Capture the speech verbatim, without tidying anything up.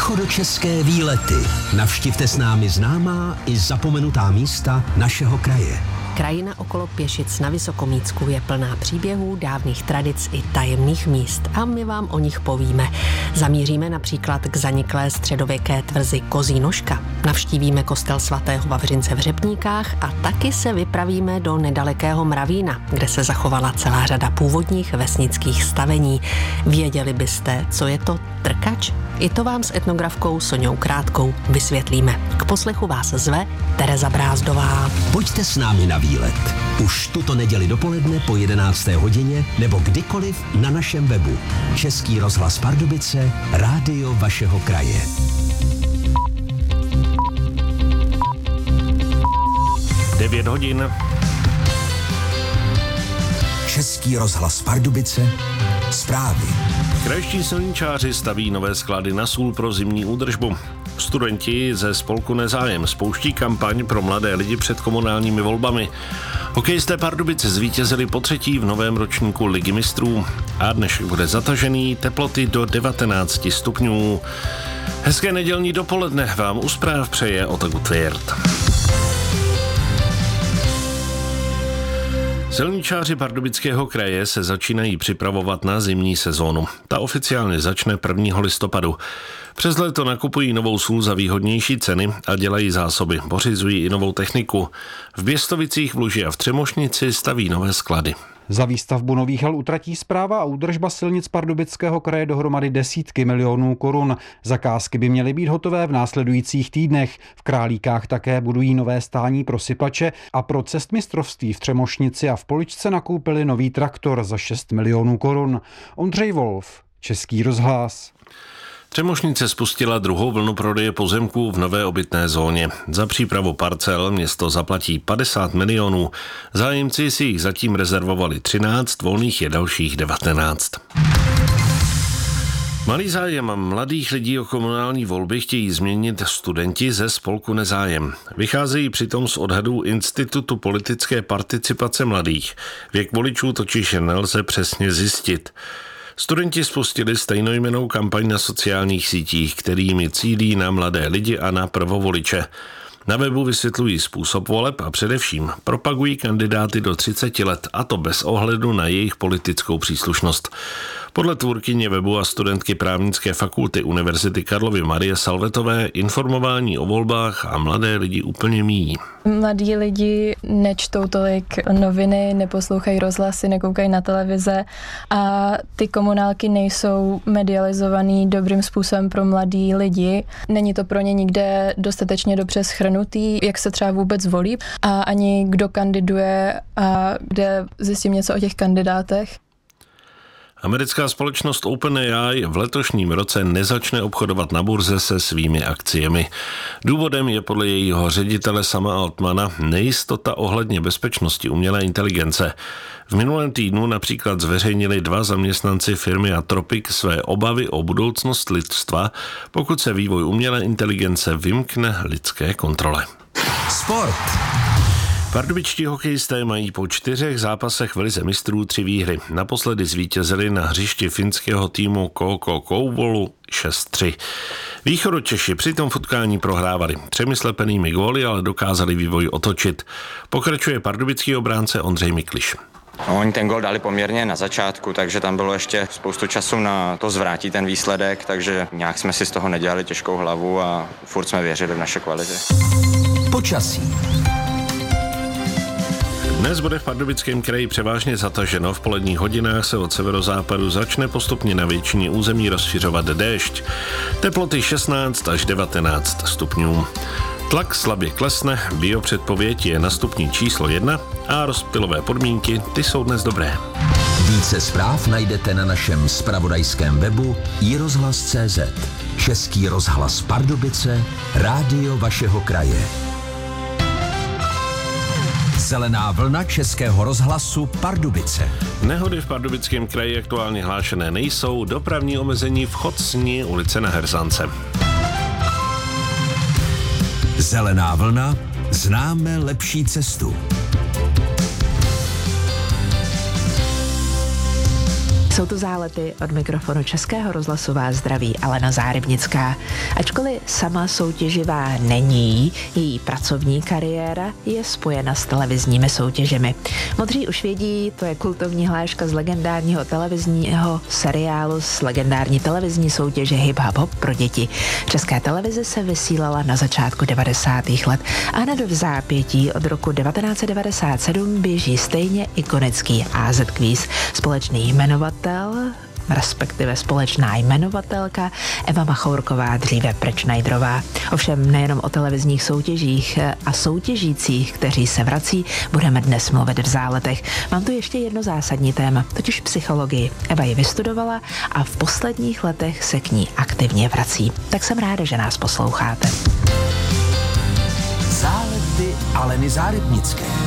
Východočeské výlety. Navštivte s námi známá i zapomenutá místa našeho kraje. Krajina okolo Pěšic na Vysokomícku je plná příběhů, dávných tradic i tajemných míst a my vám o nich povíme. Zamíříme například k zaniklé středověké tvrzi Kozí nožka, navštívíme kostel svatého Vavřince v Řepníkách a taky se vypravíme do nedalekého Mravína, kde se zachovala celá řada původních vesnických stavení. Věděli byste, co je to trkač? I to vám s etnografkou Soňou Krátkou vysvětlíme. K poslechu vás zve Tereza Brázdová. Pojďte s námi na výlet. Už tuto neděli dopoledne po jedenácté hodině nebo kdykoliv na našem webu. Český rozhlas Pardubice, rádio vašeho kraje. devět hodin. Český rozhlas Pardubice, zprávy. Krajští silničáři staví nové sklady na sůl pro zimní údržbu. Studenti ze spolku Nezájem spouští kampaň pro mladé lidi před komunálními volbami. Hokejisté Pardubice zvítězili po třetí v novém ročníku Ligy mistrů. A dnešek bude zatažený, teploty do devatenáct stupňů. Hezké nedělní dopoledne vám u zpráv přeje Ota Gutwirth. Silničáři Pardubického kraje se začínají připravovat na zimní sezónu. Ta oficiálně začne prvního listopadu. Přes léto nakupují novou sůl za výhodnější ceny a dělají zásoby. Pořizují i novou techniku. V Běstovicích, v Luži a v Třemošnici staví nové sklady. Za výstavbu nových hal utratí správa a údržba silnic Pardubického kraje dohromady desítky milionů korun. Zakázky by měly být hotové v následujících týdnech. V Králíkách také budují nové stání pro sypače a pro cestmistrovství v Třemošnici a v Poličce nakoupili nový traktor za šest milionů korun. Ondřej Wolf, Český rozhlas. Třemošnice spustila druhou vlnu prodeje pozemků v nové obytné zóně. Za přípravu parcel město zaplatí padesát milionů. Zájemci si jich zatím rezervovali třináct, volných je dalších devatenáct. Malý zájem mladých lidí o komunální volby chtějí změnit studenti ze spolku Nezájem. Vycházejí přitom z odhadů Institutu politické participace mladých. Věk voličů totiž nelze přesně zjistit. Studenti spustili stejnojmennou kampaň na sociálních sítích, kterými cílí na mladé lidi a na prvovoliče. Na webu vysvětlují způsob voleb a především propagují kandidáty do třiceti let, a to bez ohledu na jejich politickou příslušnost. Podle tvůrkyně webu a studentky právnické fakulty Univerzity Karlovy Marie Salvetové informování o volbách a mladé lidi úplně míjí. Mladí lidi nečtou tolik noviny, neposlouchají rozhlasy, nekoukají na televize a ty komunálky nejsou medializovaný dobrým způsobem pro mladí lidi. Není to pro ně nikde dostatečně dobře shrnutý, jak se třeba vůbec volí a ani kdo kandiduje a kde zjistím něco o těch kandidátech. Americká společnost OpenAI v letošním roce nezačne obchodovat na burze se svými akciemi. Důvodem je podle jejího ředitele Sama Altmana nejistota ohledně bezpečnosti umělé inteligence. V minulém týdnu například zveřejnili dva zaměstnanci firmy Anthropic své obavy o budoucnost lidstva, pokud se vývoj umělé inteligence vymkne lidské kontrole. Sport. Pardubičtí hokejisté mají po čtyřech zápasech v lize mistrů tři výhry. Naposledy zvítězili na hřišti finského týmu K K Kouvolu šest tři. Východočeši při tom v utkání prohrávali třemi slepenými góly, ale dokázali vývoj otočit. Pokračuje pardubický obránce Ondřej Mikliš. No, oni ten gól dali poměrně na začátku, takže tam bylo ještě spoustu času na to zvrátit ten výsledek, takže nějak jsme si z toho nedělali těžkou hlavu a furt jsme věřili v naše kvality. Počasí. Dnes bude v Pardubickém kraji převážně zataženo, v poledních hodinách se od severozápadu začne postupně na většině území rozšiřovat déšť. Teploty šestnáct až devatenáct stupňů. Tlak slabě klesne, biopředpověď je na stupni číslo jedna a rozptylové podmínky, ty jsou dnes dobré. Více zpráv najdete na našem zpravodajském webu i rozhlas tečka cé zet. Český rozhlas Pardubice, rádio vašeho kraje. Zelená vlna Českého rozhlasu Pardubice. Nehody v Pardubickém kraji aktuálně hlášené nejsou, dopravní omezení v Chocni, ulice na Herzance. Zelená vlna, známe lepší cestu. Jsou to Zálety, od mikrofonu Českého rozhlasu vás zdraví Alena Zárybnická. Ačkoliv sama soutěživá není, její pracovní kariéra je spojena s televizními soutěžemi. Modří už vědí, to je kultovní hláška z legendárního televizního seriálu z legendární televizní soutěže Hip Hop Hop pro děti. České televize se vysílala na začátku devadesátých let a hned v zápětí od roku devatenáct set devadesát sedm běží stejně ikonický á zet Quiz. Společný jmenovatel, respektive společná jmenovatelka Eva Machourková, dříve Prečnajdrová. Ovšem nejenom o televizních soutěžích a soutěžících, kteří se vrací, budeme dnes mluvit v Záletech. Mám tu ještě jedno zásadní téma, totiž psychologii. Eva ji vystudovala a v posledních letech se k ní aktivně vrací. Tak jsem ráda, že nás posloucháte. Zálety Aleny Zárybnické.